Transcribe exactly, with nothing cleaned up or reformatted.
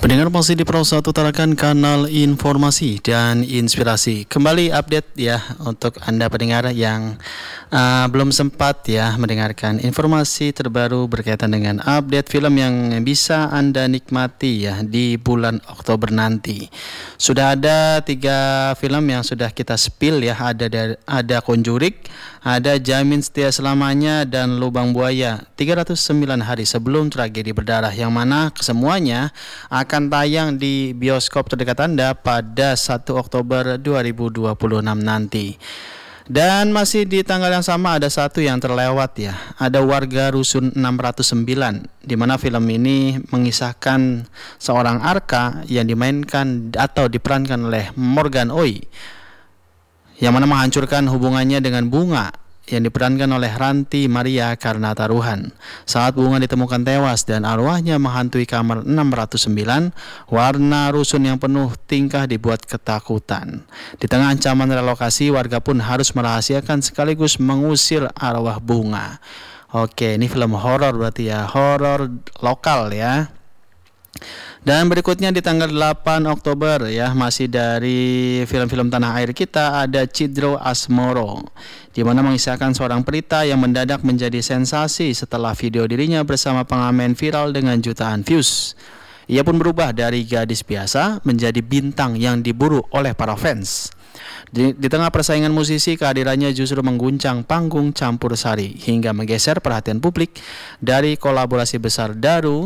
Pendengar masih di Pro satu Tarakan, kanal informasi dan inspirasi. Kembali update ya untuk Anda pendengar yang uh, belum sempat ya mendengarkan informasi terbaru berkaitan dengan update film yang bisa Anda nikmati ya di bulan Oktober nanti. Sudah ada tiga film yang sudah kita spill ya, ada dari, ada Conjuring, ada Jamin Setia Selamanya, dan Lubang Buaya tiga ratus sembilan hari sebelum tragedi berdarah, yang mana kesemuanya akan tayang di bioskop terdekat Anda pada satu Oktober dua ribu dua puluh enam nanti. Dan masih di tanggal yang sama ada satu yang terlewat ya, ada Warga Rusun enam ratus sembilan, di mana film ini mengisahkan seorang Arka yang dimainkan atau diperankan oleh Morgan Oey, yang mana menghancurkan hubungannya dengan Bunga yang diperankan oleh Ranti Maria karena taruhan. Saat Bunga ditemukan tewas dan arwahnya menghantui kamar enam ratus sembilan, warna rusun yang penuh tingkah dibuat ketakutan. Di tengah ancaman relokasi, warga pun harus merahasiakan sekaligus mengusir arwah Bunga. Oke, ini film horor berarti ya, horor lokal ya. Dan berikutnya di tanggal delapan Oktober ya, masih dari film-film tanah air kita, ada Cidro Asmoro, di mana mengisahkan seorang pelita yang mendadak menjadi sensasi setelah video dirinya bersama pengamen viral dengan jutaan views. Ia pun berubah dari gadis biasa menjadi bintang yang diburu oleh para fans. Di, di tengah persaingan musisi, kehadirannya justru mengguncang panggung campur sari hingga menggeser perhatian publik dari kolaborasi besar Daru